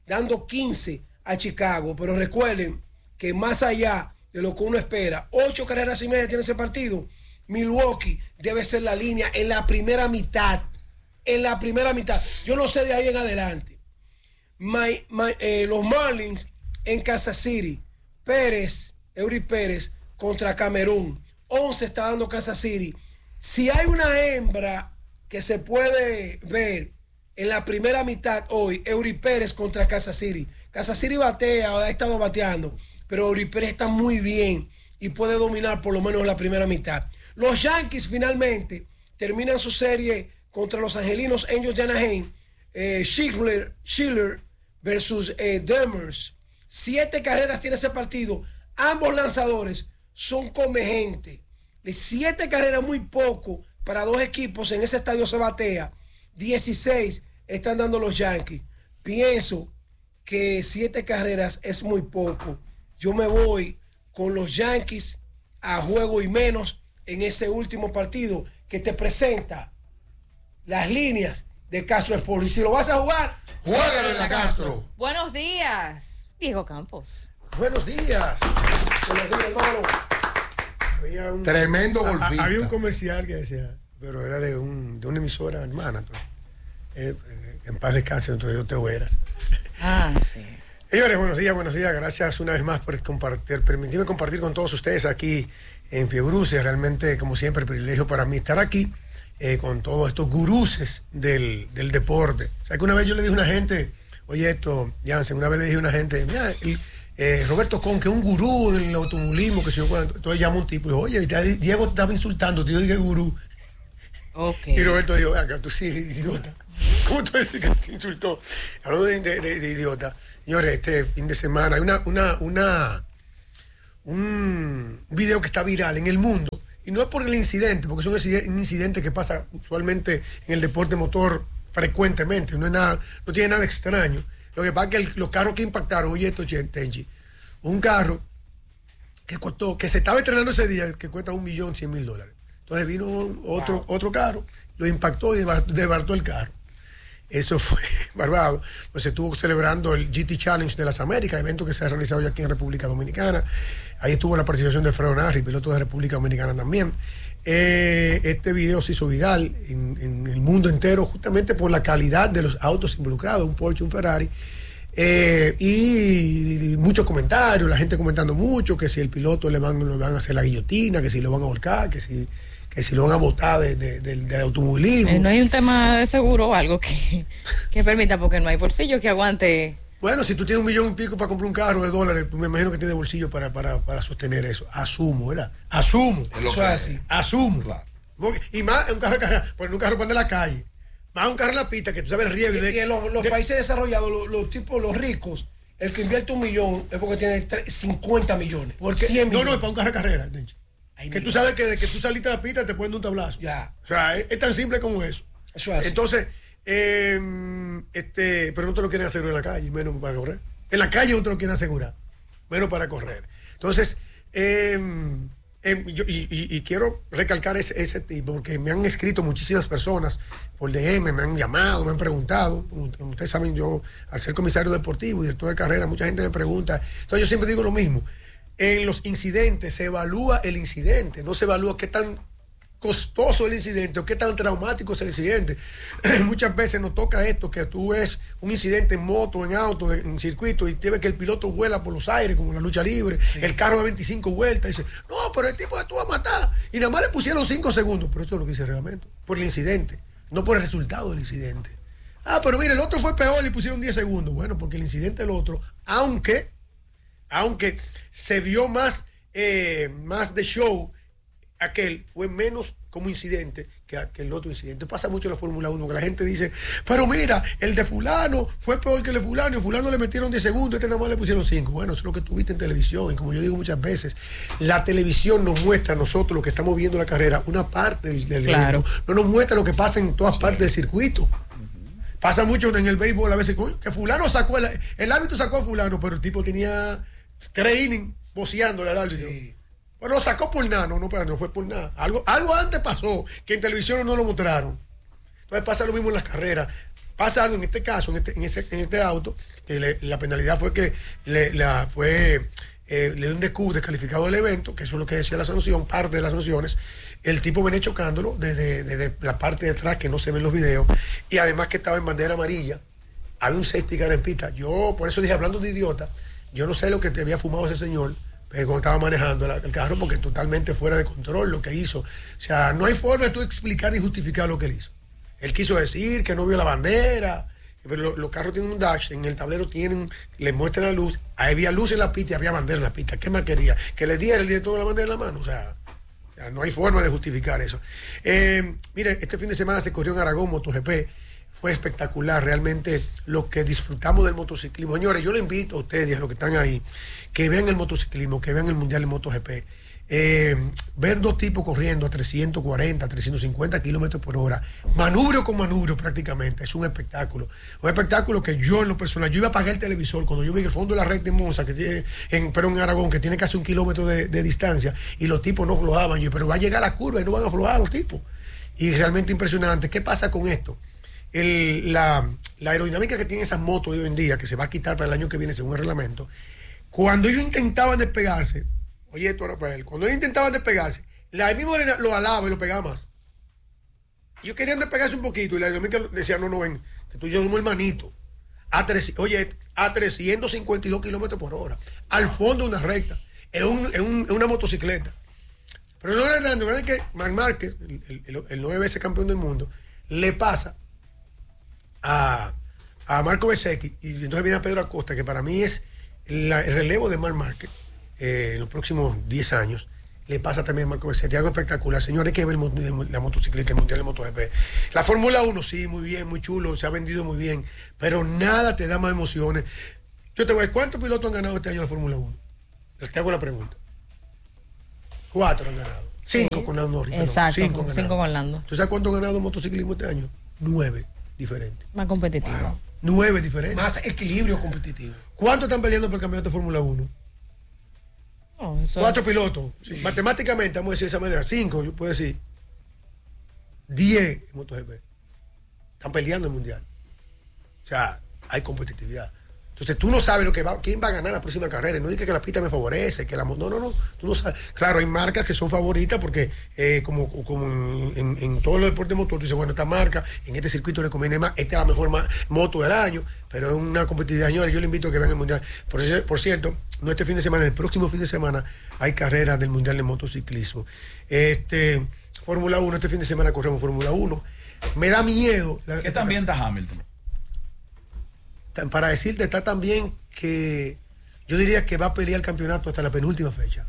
dando quince a Chicago. Pero recuerden que más allá de lo que uno espera, ocho carreras y media tiene ese partido. Milwaukee debe ser la línea en la primera mitad. En la primera mitad. Yo no sé de ahí en adelante. My, my, eh, los Marlins en Kansas City. Pérez, Eury Pérez contra Camerún. once está dando Kansas City. Si hay una hembra que se puede ver en la primera mitad hoy, Eury Pérez contra Kansas City. Kansas City batea, ha estado bateando, pero Eury Pérez está muy bien y puede dominar por lo menos en la primera mitad. Los Yankees finalmente terminan su serie contra los angelinos Angels de Anaheim. Eh, Schiller, Schiller versus eh, Demers. Siete carreras tiene ese partido. Ambos lanzadores son come gente. De siete carreras, muy poco para dos equipos. En ese estadio se batea. dieciséis están dando los Yankees. Pienso que siete carreras es muy poco. Yo me voy con los Yankees a juego y menos en ese último partido que te presenta las líneas de Castro Sport. Y si lo vas a jugar,
juégale en la Castro.
Buenos días, Diego Campos.
Buenos días. Buenos días, hermano. Había un,
Tremendo golfista.
Había un comercial que decía, pero era de, un, de una emisora hermana. Pues. Eh, eh, en paz descanse, entonces yo te oeras.
Ah, sí.
Señores, buenos días, buenos días. Gracias una vez más por compartir, permitirme compartir con todos ustedes aquí en Fiebruces. Realmente, como siempre, el privilegio para mí estar aquí eh, con todos estos guruses del, del deporte. O sea, que una vez yo le dije a una gente, oye esto, Jansen, una vez le dije a una gente, mira, el, eh, Roberto Con, que es un gurú en el automovilismo, que si yo cuento. Entonces llama un tipo y dijo, oye, Diego estaba insultando, yo dije gurú.
Okay.
Y Roberto dijo, venga, tú sí, idiota. ¿Cómo tú dices que te insultó? Hablando de, de, de, de idiota. Señores, este fin de semana hay una, una, una, un video que está viral en el mundo. Y no es por el incidente, porque es un incidente que pasa usualmente en el deporte motor frecuentemente. No es nada, no tiene nada extraño. Lo que pasa es que el, los carros que impactaron, oye esto, Tenchi, un carro que costó, que se estaba estrenando ese día, que cuesta un millón cien mil dólares. Entonces vino otro, wow. otro carro, lo impactó y desbarató el carro. Eso fue barbado. Pues se estuvo celebrando el G T Challenge de las Américas, evento que se ha realizado ya aquí en República Dominicana. Ahí estuvo la participación de Fredo Narri, piloto de República Dominicana también. Eh, este video se hizo viral en, en el mundo entero justamente por la calidad de los autos involucrados, un Porsche, un Ferrari. Eh, y muchos comentarios, la gente comentando mucho, que si el piloto le van, le van a hacer la guillotina, que si lo van a volcar, que si... que si lo van a botar de, de, de, del automovilismo.
Eh, no hay un tema de seguro o algo que, que permita, porque no hay bolsillo que aguante.
Bueno, si tú tienes un millón y pico para comprar un carro de dólares, me imagino que tienes bolsillo para, para, para sostener eso. Asumo, ¿verdad? Asumo.
Es lo eso es así.
Asumo. Claro. Porque, y más un carro, poner un carro para andar en la calle. Más un carro en la pista, que tú sabes el riesgo.
Y,
de,
y en los, los
de,
países desarrollados, los, los tipos, los ricos, el que invierte un millón es porque tiene cincuenta millones.
Porque,
cien
no,
millones.
no, es para un carro de carrera, de hecho. Ay, que tú sabes que de que tú saliste a la pista te ponen un tablazo.
Ya.
O sea, es, es tan simple como eso.
Eso es así.
Entonces, eh, este, pero no te lo quieren asegurar en la calle, menos para correr. En la calle no te lo quieren asegurar, menos para correr. Entonces, eh, eh, yo, y, y, y quiero recalcar ese, ese tipo, porque me han escrito muchísimas personas por D M, me han llamado, me han preguntado. Como ustedes saben, yo, al ser comisario deportivo y director de carrera, mucha gente me pregunta. Entonces, yo siempre digo lo mismo. En los incidentes se evalúa el incidente, no se evalúa qué tan costoso el incidente o qué tan traumático es el incidente. Muchas veces nos toca esto, que tú ves un incidente en moto, en auto, en circuito, y te ves que el piloto vuela por los aires como en la lucha libre, sí. El carro de veinticinco vueltas, y dice, no, pero el tipo estuvo a matar, y nada más le pusieron cinco segundos, pero eso es lo que dice el reglamento, por el incidente, no por el resultado del incidente. Ah, pero mire, el otro fue peor, le pusieron diez segundos. Bueno, porque el incidente del otro, aunque, aunque se vio más, eh, más de show, aquel fue menos como incidente que, que el otro incidente. Pasa mucho en la Fórmula uno, que la gente dice, pero mira, el de fulano fue peor que el de fulano, y fulano le metieron diez segundos, este nada más le pusieron cinco. Bueno, eso es lo que tuviste en televisión, y como yo digo muchas veces, la televisión nos muestra a nosotros, los que estamos viendo la carrera, una parte del, del
claro.
evento, no nos muestra lo que pasa en todas sí. partes del circuito. Pasa mucho en el béisbol a veces, que fulano sacó, el, el árbitro sacó a fulano, pero el tipo tenía tres innings boceándole al árbitro. Sí. Bueno, lo sacó por nada, no, no, pero no fue por nada. Algo, algo antes pasó, que en televisión no lo mostraron. Entonces pasa lo mismo en las carreras. pasa algo en este caso, en este, en ese, en este auto, que le, la penalidad fue que le, la, fue, eh, le dio un descu- descalificado del evento, que eso es lo que decía la sanción, parte de las sanciones. El tipo venía chocándolo desde, desde la parte de atrás, que no se ven los videos, y además que estaba en bandera amarilla. Había un safety car en pista. Yo, por eso dije, hablando de idiota, yo no sé lo que te había fumado ese señor eh, cuando estaba manejando la, el carro, porque totalmente fuera de control lo que hizo. O sea, no hay forma de tú explicar ni justificar lo que él hizo. Él quiso decir que no vio la bandera, pero lo, los carros tienen un dash, en el tablero tienen, le muestran la luz, había luz en la pista y había bandera en la pista. ¿Qué más quería? Que le diera el director de la bandera en la mano. O sea, o sea no hay forma de justificar eso. Eh, mire, este fin de semana se corrió en Aragón MotoGP. Fue espectacular, realmente lo que disfrutamos del motociclismo. Señores, yo le invito a ustedes, a los que están ahí, que vean el motociclismo, que vean el Mundial de MotoGP. Eh, ver dos tipos corriendo a trescientos cuarenta, trescientos cincuenta kilómetros por hora, manubrio con manubrio prácticamente, es un espectáculo. Un espectáculo que yo en lo personal, yo iba a apagar el televisor cuando yo vi el fondo de la recta en Monza, que tiene, en, pero en Aragón, que tiene casi un kilómetro de, de distancia, y los tipos no aflojaban. Yo, pero va a llegar la curva y no van a aflojar los tipos. Y realmente impresionante. ¿Qué pasa con esto? El, la, la aerodinámica que tienen esas motos de hoy en día, que se va a quitar para el año que viene según el reglamento, cuando ellos intentaban despegarse, oye esto, Rafael, cuando ellos intentaban despegarse, la misma arena lo alaba y lo pegaba más. Ellos querían despegarse un poquito y la aerodinámica decía, no, no, ven, que tú y yo somos hermanitos. A tres, oye, a trescientos cincuenta y dos kilómetros por hora, al fondo de una recta, es, un, es, un, es una motocicleta. Pero no era grande, la verdad es que Marc Márquez, el, el, el, el nueve veces campeón del mundo, le pasa a, a Marco Bezzecchi, y entonces viene a Pedro Acosta, que para mí es la, el relevo de Marc Márquez eh, en los próximos diez años. Le pasa también a Marco Bezzecchi, algo espectacular. Señores, hay que ver la motocicleta, el Mundial de MotoGP. La Fórmula uno, sí, muy bien, muy chulo, se ha vendido muy bien, pero nada te da más emociones. Yo te voy a decir, ¿cuántos pilotos han ganado este año la Fórmula uno? Te hago la pregunta. Cuatro han ganado. Cinco sí. con Lando Norris.
Exacto,
cinco, con
cinco con Lando.
¿Tú sabes cuánto han ganado el motociclismo este año? Nueve diferentes.
Más competitivo.
Wow. Nueve diferentes.
Más equilibrio competitivo.
¿Cuántos están peleando por el campeonato de Fórmula uno?
Oh, eso
Cuatro es... pilotos. Sí. Matemáticamente, vamos a decir de esa manera. Cinco, yo puedo decir. Diez en MotoGP. Están peleando el mundial. O sea, hay competitividad. Entonces tú no sabes lo que va, quién va a ganar la próxima carrera. No digas que la pista me favorece, que la no, no, no. Tú no sabes. Claro, hay marcas que son favoritas porque eh, como, como en, en todos los deportes motor, tú dices, bueno, esta marca, en este circuito le conviene más, esta es la mejor ma- moto del año, pero es una competitividad, señores. Yo le invito a que vean el mundial. Por, por cierto, no este fin de semana, el próximo fin de semana hay carreras del mundial de motociclismo. Este, Fórmula uno, este fin de semana corremos Fórmula uno. Me da miedo. La,
¿Qué tan bien está Hamilton?
Para decirte, está tan bien que yo diría que va a pelear el campeonato hasta la penúltima fecha.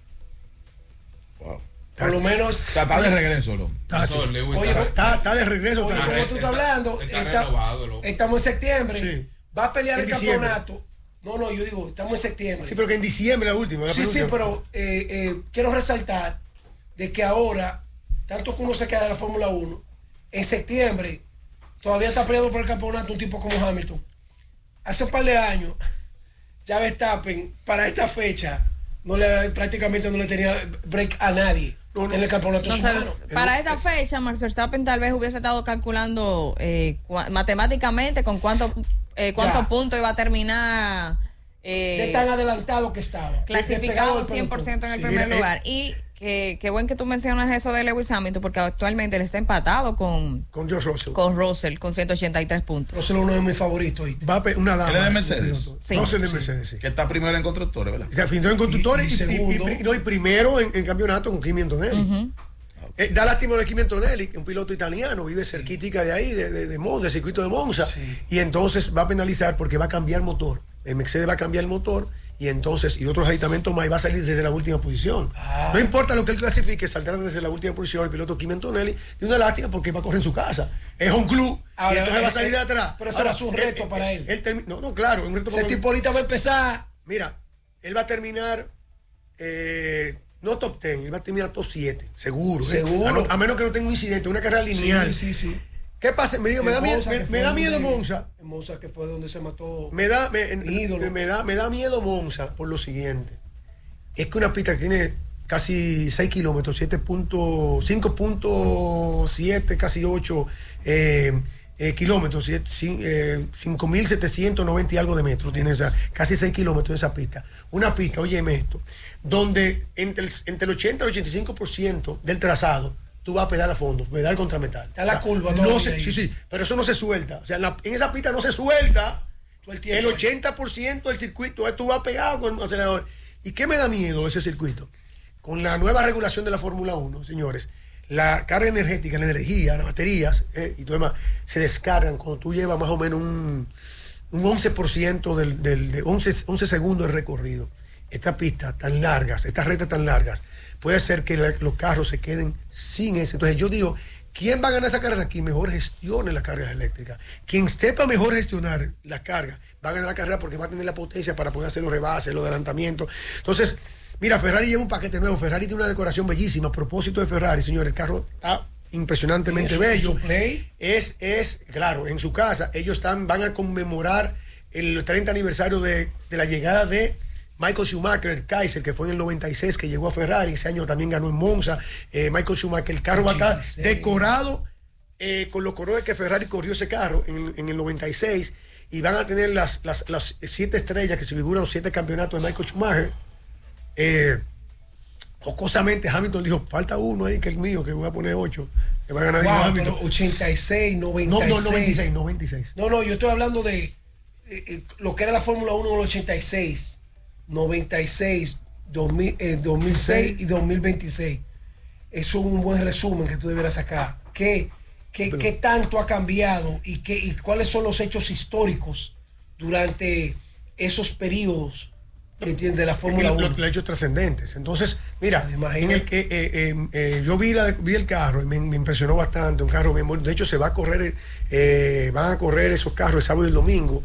Wow.
Por lo menos
está, está de regreso, ¿no?
Está, sí.
Oye,
está, está de regreso.
Oye, como tú estás hablando,
está
está,
renovado,
estamos en septiembre,
sí.
va a pelear
en
el
diciembre.
campeonato. No, no, yo digo, estamos en septiembre.
Sí, pero que en diciembre la última. La
sí, sí,
penúltima.
pero eh, eh, quiero resaltar de que ahora, tanto que uno se queda de la Fórmula uno, en septiembre todavía está peleando por el campeonato un tipo como Hamilton. Hace un par de años, ya Verstappen, para esta fecha, no le, prácticamente no le tenía break a nadie no, no, en el campeonato.
Entonces, para esta fecha, Max Verstappen tal vez hubiese estado calculando eh, cu- matemáticamente con cuánto, eh, cuántos puntos iba a terminar. Eh,
de tan adelantado que estaba.
Clasificado cien por ciento en el sí, primer mira, lugar. Eh, y que, que bueno que tú mencionas eso de Lewis Hamilton, porque actualmente él está empatado con
con George Russell.
Con Russell, con ciento ochenta y tres puntos.
Russell es uno de mis favoritos.
Va a una dama.
¿Él es de Mercedes?
Sí. Russell es de Mercedes, sí.
Que está primero en constructores, ¿verdad?
Se pintó en constructores y, y, segundo. Y, y, y, no, y primero en, en campeonato con Kimi Antonelli. Uh-huh. Eh, da lástima de Kimi Antonelli, un piloto italiano, vive cerquítica de ahí, de, de, de Monza, del circuito de Monza. Sí. Y entonces va a penalizar porque va a cambiar motor. El Mercedes va a cambiar el motor y entonces, y otros aditamentos más, y va a salir desde la última posición. Ah. No importa lo que él clasifique, saldrá desde la última posición el piloto Kimi Antonelli, y una lástima porque va a correr en su casa. Es un club, ahora, y entonces eh, va a salir de atrás.
Pero eso es un reto eh, para él.
él, él no, no, claro, un reto
Ese
para
tipo ahorita va a empezar.
Mira, él va a terminar, eh, no top diez, él va a terminar top siete, seguro.
Seguro.
Eh. A, no, a menos que no tenga un incidente, una carrera lineal.
Sí, sí, sí.
¿Qué pasa? Me, digo, me, da miedo, me, me da miedo Monza.
En Monza, que fue donde se mató.
Me da, me,
ídolo.
Me, da, me da miedo Monza por lo siguiente. Es que una pista que tiene casi seis kilómetros, cinco punto siete, casi ocho, eh, eh, kilómetros, eh, cinco mil setecientos noventa y algo de metros, tiene esa, casi seis kilómetros de esa pista. Una pista, óyeme esto, donde entre el, entre el ochenta y el ochenta y cinco por ciento del trazado tú vas a pedal a fondo, pedal contra metal.
Está la curva,
no se, sí, sí, pero eso no se suelta. O sea, en, la, en esa pista no se suelta. El ochenta por ciento del circuito, tú vas pegado con el acelerador. ¿Y qué me da miedo ese circuito? Con la nueva regulación de la Fórmula uno, señores, la carga energética, la energía, las baterías eh, y todo demás, se descargan cuando tú llevas más o menos un, un once por ciento del, del, de once, once segundos de recorrido. Estas pistas tan largas, estas rectas tan largas, puede ser que la, los carros se queden sin eso. Entonces yo digo, ¿quién va a ganar esa carrera aquí? Mejor gestione las cargas eléctricas. Quien sepa mejor gestionar las cargas va a ganar la carrera porque va a tener la potencia para poder hacer los rebases, los adelantamientos. Entonces, mira, Ferrari lleva un paquete nuevo. Ferrari tiene una decoración bellísima. A propósito de Ferrari, señor, el carro está impresionantemente
¿Eso,
bello.
su play?
Es, es, claro, en su casa. Ellos están, van a conmemorar el treinta aniversario de, de la llegada de Michael Schumacher, el Kaiser, que fue en el noventa y seis, que llegó a Ferrari. Ese año también ganó en Monza. Eh, Michael Schumacher, el carro va a estar decorado eh, con los colores que Ferrari corrió ese carro en, en el noventa y seis. Y van a tener las, las, las siete estrellas que se figuran los siete campeonatos de Michael Schumacher. Eh, jocosamente Hamilton dijo, falta uno ahí que es mío, que voy a poner ocho. Que va a ganar.
Wow, pero ochenta y seis, noventa y seis.
No, no, noventa y seis, noventa y seis.
No, no, yo estoy hablando de eh, eh, lo que era la Fórmula uno en el ochenta y seis. noventa y seis, dos mil, eh, dos mil seis y dos mil veintiséis. Eso es un buen resumen que tú debieras sacar. ¿Qué, qué, qué tanto ha cambiado y, qué, y cuáles son los hechos históricos durante esos periodos que tiene de la Fórmula uno?
Los hechos trascendentes. Entonces, mira, en el, eh, eh, eh, eh, yo vi, la, vi el carro y me, me impresionó bastante. Un carro bien bueno. De hecho, se va a correr, eh, van a correr esos carros el sábado y el domingo.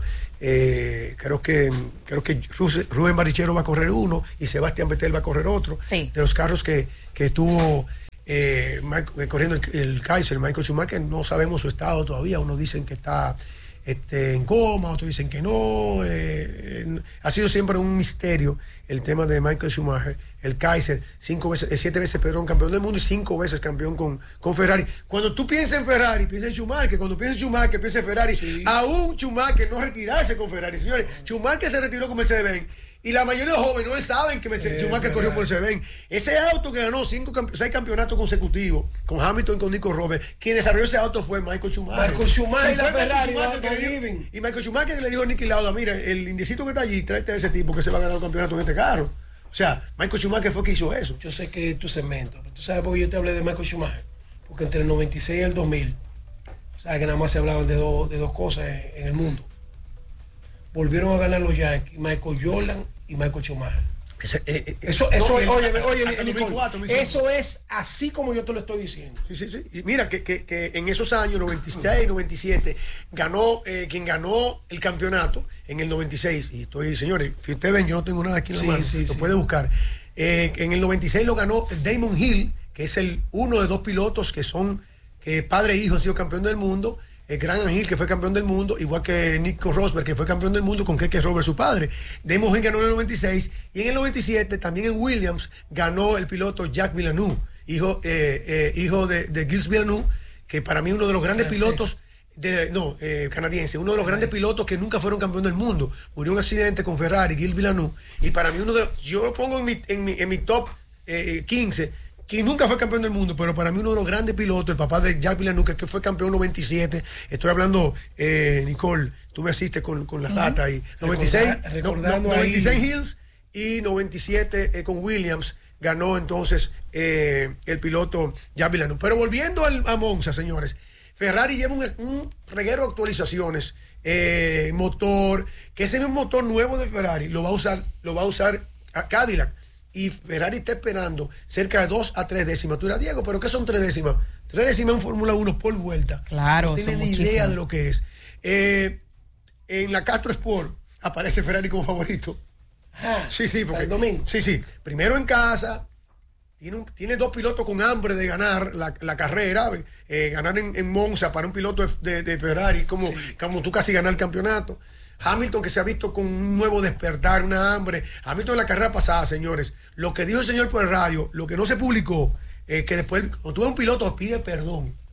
Eh, creo que creo que Rubén Barrichello va a correr uno y Sebastián Vettel va a correr otro.
Sí.
De los carros que, que estuvo eh, Mike, corriendo el, el Kaiser, Michael Schumacher, no sabemos su estado todavía. Unos dicen que está este, en coma, otros dicen que no. Eh, eh, ha sido siempre un misterio el tema de Michael Schumacher, el Kaiser, cinco veces, eh, siete veces perdón, campeón del mundo y cinco veces campeón con, con Ferrari. Cuando tú piensas en Ferrari, piensas en Schumacher. Cuando piensas en Schumacher, piensas en Ferrari. Sí. Aún Schumacher no retirarse con Ferrari. Señores, Schumacher se retiró con Mercedes-Benz. Y la mayoría de los jóvenes no saben que Mercedes, eh, Schumacher corrió por Mercedes-Benz. Ese auto que ganó cinco, seis campeonatos consecutivos con Hamilton y con Nico Rosberg, quien desarrolló ese auto fue Michael Schumacher.
Michael Schumacher y la Ferrari.
Schumacher que le dijo, y Michael Schumacher que le dijo a Niki Lauda, mira, el indecito que está allí, tráete a ese tipo que se va a ganar el campeonato en este carro. O sea, Michael Schumacher fue que hizo eso.
Yo sé que es tu segmento, pero tú sabes por qué yo te hablé de Michael Schumacher. Porque entre el noventa y seis y el dos mil, sabes que nada más se hablaban de, do, de dos cosas en, en el mundo. Volvieron a ganar los Yankees, Michael Jordan y Michael Schumacher.
Ese, eh, eh,
eso, eso,
no,
oye, oye, oye,
Nicole,
Nicole,
cuatro,
eso es así como yo te lo estoy diciendo.
Sí, sí, sí. Y mira que, que, que en esos años, noventa y seis, noventa y siete, ganó, eh, quien ganó el campeonato en el noventa y seis. Y estoy, señores, si ustedes ven, yo no tengo nada aquí en la
sí,
mano,
sí,
lo
sí.
puede buscar. Eh, en el noventa y seis lo ganó Damon Hill, que es el uno de dos pilotos que son, que padre e hijo han sido campeón del mundo. El Graham Hill, que fue campeón del mundo, igual que Nico Rosberg, que fue campeón del mundo con Keke Rosberg, su padre. Damon Hill ganó en el noventa y seis y en el noventa y siete también en Williams ganó el piloto Jacques Villeneuve, hijo, eh, eh, hijo de, de Gilles Villeneuve, que para mí uno de los grandes
Francés.
pilotos, de, no, eh, canadiense, uno de los grandes pilotos que nunca fueron campeón del mundo. Murió en un accidente con Ferrari, Gilles Villeneuve, y para mí uno de los, yo lo pongo en mi, en mi, en mi top eh, quince, que nunca fue campeón del mundo, pero para mí uno de los grandes pilotos, el papá de Jacques Villeneuve, que fue campeón noventa y siete. Estoy hablando, eh, Nicole, tú me asistes con, con la data ahí. noventa y seis,
Recordar, recordando
no, no, noventa y seis
ahí.
Hills y noventa y siete eh, con Williams ganó entonces eh, el piloto Jacques Villeneuve. Pero volviendo al, a Monza, señores, Ferrari lleva un, un reguero de actualizaciones, eh, motor, que ese mismo motor nuevo de Ferrari lo va a usar, lo va a usar a Cadillac. Y Ferrari está esperando cerca de dos a tres décimas. Tú dirás, Diego, ¿pero qué son tres décimas? Tres décimas en Fórmula uno por vuelta.
Claro,
no tienen
son
ni idea
muchísimas.
de lo que es. Eh, en la Castro Sport aparece Ferrari como favorito.
Ah,
Sí, sí, porque,
el domingo.
sí, sí. Primero en casa, tiene, un- tiene dos pilotos con hambre de ganar la, la carrera. Eh, ganar en, en Monza para un piloto de, de- de Ferrari, como, como tú casi ganar el campeonato. Hamilton, que se ha visto con un nuevo despertar, una hambre. Hamilton en la carrera pasada, señores, lo que dijo el señor por el radio, lo que no se publicó, eh, que después, cuando tú ves un piloto, pide perdón.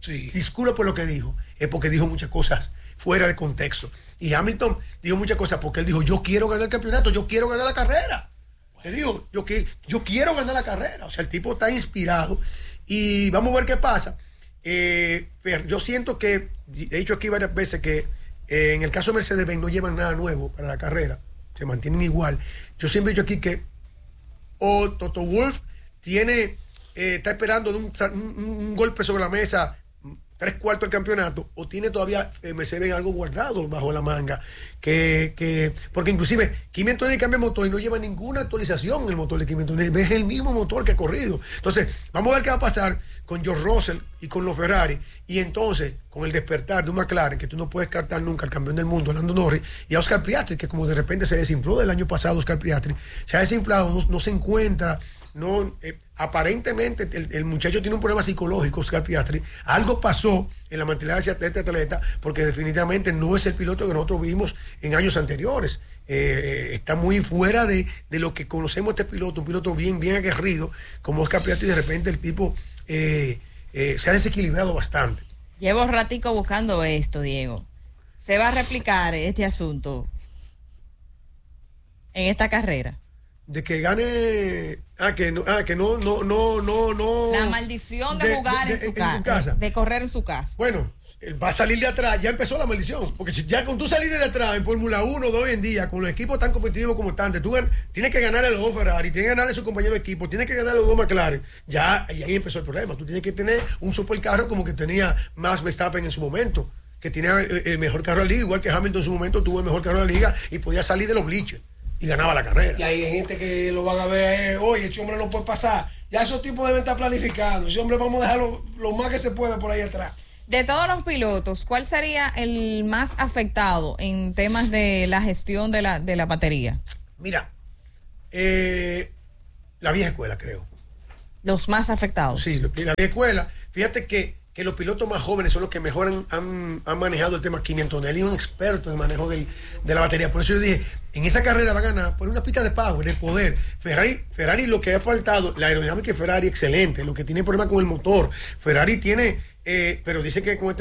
Sí.
disculpe por lo que dijo, es porque dijo muchas cosas fuera de contexto. Y Hamilton dijo muchas cosas porque él dijo, yo quiero ganar el campeonato, yo quiero ganar la carrera. Él dijo, yo, que, yo quiero ganar la carrera. O sea, el tipo está inspirado y vamos a ver qué pasa. Eh, yo siento que, he dicho aquí varias veces que eh, en el caso de Mercedes-Benz no llevan nada nuevo para la carrera, se mantienen igual. Yo siempre he dicho aquí que o Toto Wolff tiene, eh, está esperando de un, un, un golpe sobre la mesa, tres cuartos del campeonato, o tiene todavía eh, Mercedes algo guardado bajo la manga, que, que porque inclusive Kimi Antonelli cambia motor y no lleva ninguna actualización en el motor de Kimi Antonelli, es el mismo motor que ha corrido. Entonces vamos a ver qué va a pasar con George Russell y con los Ferrari, y entonces con el despertar de un McLaren, que tú no puedes descartar nunca al campeón del mundo, Lando Norris, y a Oscar Piastri, que como de repente se desinfló del año pasado. Oscar Piastri se ha desinflado, no, no se encuentra. No, eh, aparentemente el, el muchacho tiene un problema psicológico, Oscar Piastri. Algo pasó en la mentalidad de este atleta, porque definitivamente no es el piloto que nosotros vimos en años anteriores. Eh, está muy fuera de, de lo que conocemos este piloto, un piloto bien, bien aguerrido como Oscar Piastri. De repente el tipo eh, eh, se ha desequilibrado bastante.
Llevo ratico buscando esto, Diego. ¿Se va a replicar este asunto en esta carrera?
De que gane, ah, que no, ah, que no, no, no, no, no.
La maldición de, de jugar de, de, en, su en, ca- en casa, de correr en su casa.
Bueno, él va a salir de atrás, ya empezó la maldición, porque si ya con tú salir de atrás en Fórmula uno de hoy en día, con los equipos tan competitivos como están, tú tienes que ganarle a los dos Ferrari, tienes que ganarle a su compañero de equipo, tienes que ganarle a los dos McLaren, ya y ahí empezó el problema. Tú tienes que tener un supercarro como que tenía Max Verstappen en su momento, que tenía el, el mejor carro de la liga, igual que Hamilton en su momento tuvo el mejor carro de la liga y podía salir de los bleachers y ganaba la carrera.
Y hay gente que lo van a ver, eh, oye, ese hombre no puede pasar. Ya esos tipos deben estar planificando. Ese hombre vamos a dejarlo lo más que se pueda por ahí atrás.
De todos los pilotos, ¿cuál sería el más afectado en temas de la gestión de la, de la batería?
Mira, eh, la vieja escuela, creo.
Los más afectados.
Sí, la vieja escuela. Fíjate que que los pilotos más jóvenes son los que mejor han, han, han manejado el tema. Kimi Antonelli es un experto en el manejo del, de la batería. Por eso yo dije, en esa carrera va a ganar por una pista de power, de poder. Ferrari, Ferrari lo que ha faltado, la aerodinámica de Ferrari excelente, lo que tiene problema con el motor. Ferrari tiene, eh, pero dice que con este